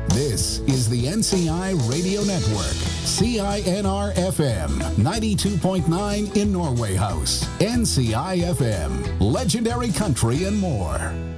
This is the NCI Radio Network, CINR FM, 92.9 in Norway House, NCI FM, legendary country and more.